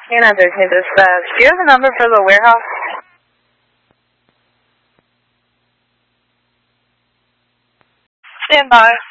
913 dispatch. Do you have a number for the warehouse? Stand by.